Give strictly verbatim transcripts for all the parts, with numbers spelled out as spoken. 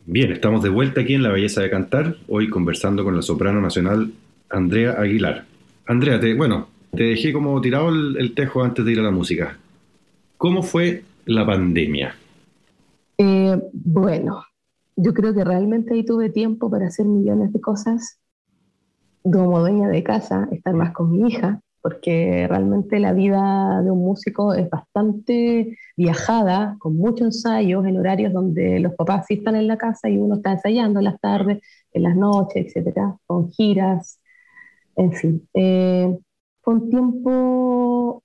Bien, estamos de vuelta aquí en La Belleza de Cantar, hoy conversando con la soprano nacional Andrea Aguilar. Andrea, te, bueno, te dejé como tirado el, el tejo antes de ir a la música. ¿Cómo fue la pandemia? Eh, bueno, yo creo que realmente ahí tuve tiempo para hacer millones de cosas como dueña de casa, estar más con mi hija, porque realmente la vida de un músico es bastante viajada, con muchos ensayos en horarios donde los papás sí están en la casa y uno está ensayando en las tardes, en las noches, etcétera, con giras, en fin. Eh, fue un tiempo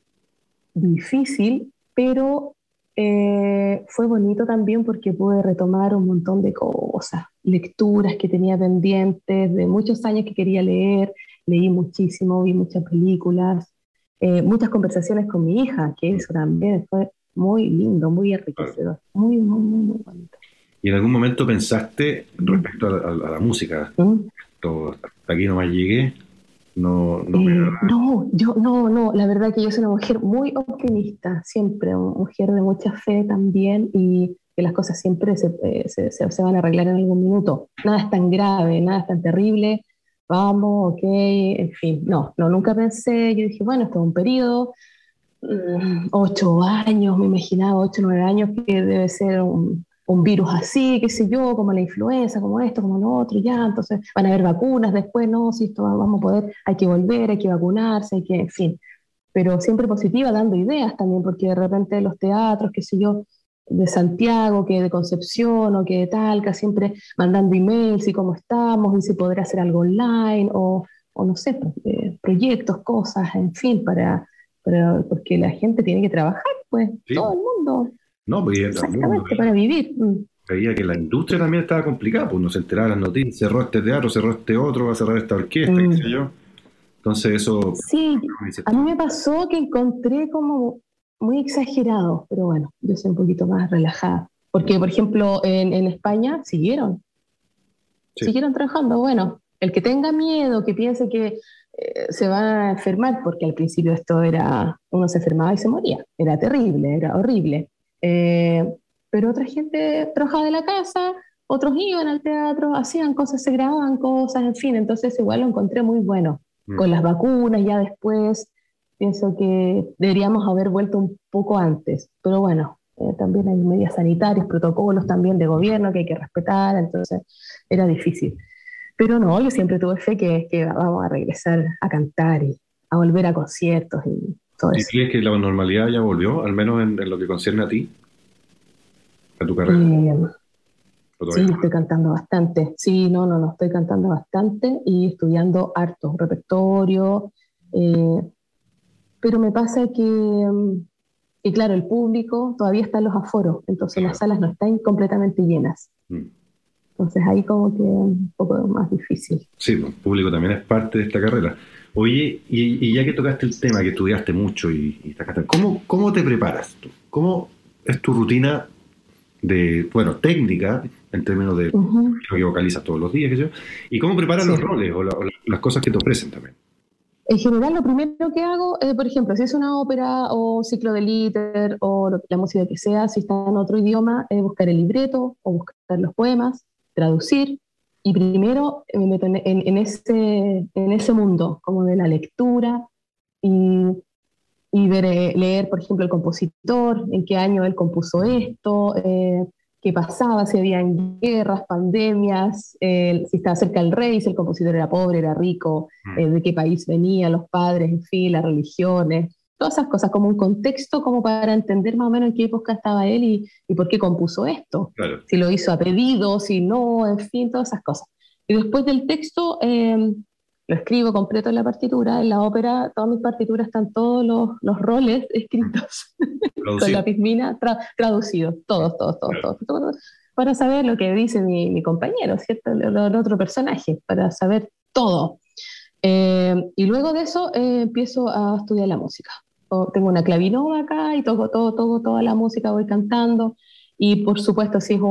difícil, pero eh, fue bonito también porque pude retomar un montón de cosas, lecturas que tenía pendientes, de muchos años que quería leer, leí muchísimo, vi muchas películas, eh, muchas conversaciones con mi hija, que eso también fue muy lindo, muy Claro. enriquecedor, muy, muy, muy, muy bonito. ¿Y en algún momento pensaste Mm. respecto a la, a la música? Mm. Esto, hasta aquí nomás llegué, no, no me... Eh, no, yo no, no, la verdad que yo soy una mujer muy optimista, siempre, una mujer de mucha fe también y que las cosas siempre se, eh, se, se- se van a arreglar en algún minuto. Nada es tan grave, nada es tan terrible, vamos, ok, en fin, no, no, nunca pensé, yo dije, bueno, esto es un periodo, mm, ocho años, me imaginaba ocho, nueve años que debe ser un, un virus así, qué sé yo, como la influenza, como esto, como lo otro, ya, entonces van a haber vacunas después, no, si esto va- vamos a poder, hay que volver, hay que vacunarse, hay que, en fin, pero siempre positiva, dando ideas también, porque de repente los teatros, qué sé yo, de Santiago, que de Concepción o que de Talca, siempre mandando emails y cómo estamos, y si podrá hacer algo online o, o no sé, pro- eh, proyectos, cosas, en fin, para, para, porque la gente tiene que trabajar, pues, todo Sí, el mundo, no, pues y también uno exactamente, para vivir. Mm. veía que la industria también estaba complicada, pues uno se enteraba de las noticias, cerró este teatro, cerró este otro, va a cerrar esta orquesta, qué sé Mm. yo. Entonces eso, Sí, como dices a tú, mí me pasó que encontré como muy exagerado, pero bueno, yo soy un poquito más relajada. Porque, por ejemplo, en, en España siguieron, sí, siguieron trabajando. Bueno, el que tenga miedo, que piense que eh, se va a enfermar, porque al principio esto era, uno se enfermaba y se moría, era terrible, era horrible. Eh, pero otra gente trabajaba de la casa, otros iban al teatro, hacían cosas, se grababan cosas, en fin, entonces igual lo encontré muy bueno. mm, Con las vacunas ya después, pienso que deberíamos haber vuelto un poco antes, pero bueno, eh, también hay medidas sanitarias, protocolos también de gobierno que hay que respetar, entonces era difícil. Pero no, yo siempre tuve fe que, que vamos a regresar a cantar y a volver a conciertos y todo ¿y eso. crees que la normalidad ya volvió, al menos en, en lo que concierne a ti, a tu carrera? Eh, ¿O todavía sí, no? estoy cantando bastante. Sí, no, no, no, estoy cantando bastante y estudiando harto repertorio. eh, pero me pasa que, mm, que, claro, el público todavía está en los aforos, entonces las Claro. salas no están completamente llenas. Mm. Entonces ahí como que un poco más difícil. Sí, pues, el público también es parte de esta carrera. Oye, y, y ya que tocaste el tema, que estudiaste mucho y, y estás cantando, ¿cómo, cómo te preparas tú? ¿Cómo es tu rutina de, bueno, técnica, en términos de Ujú. lo que vocalizas todos los días, qué sé yo, y cómo preparas Sí. los roles o, la- o la- las cosas que te ofrecen también? En general, lo primero que hago, eh, por ejemplo, si es una ópera o ciclo de Lieder o lo- la música que sea, si está en otro idioma, es buscar el libreto o buscar los poemas, traducir, y primero eh, me meto en, en- en ese, en ese mundo, como de la lectura, y, y ver, eh, leer, por ejemplo, el compositor, en qué año él compuso esto, eh, qué pasaba, si habían guerras, pandemias, eh, si estaba cerca el rey, si el compositor era pobre, era rico, Mm, eh, de qué país venían los padres, en fin, las religiones, todas esas cosas, como un contexto, como para entender más o menos en qué época estaba él y, y por qué compuso esto, claro. si lo hizo a pedido, si no, en fin, todas esas cosas. Y después del texto, eh, lo escribo completo en la partitura. En la ópera, todas mis partituras están todos los, los roles Mm. escritos con Traducido. lápiz mina, tra traducidos, todos, todos, todos, Claro. todos, todos, para saber lo que dice mi, mi compañero, ¿cierto? El, el, otro personaje, para saber todo. Eh, y luego de eso eh, empiezo a estudiar la música. O, tengo una clavinova acá y toco todo, todo, toda la música, voy cantando. Y por supuesto, si es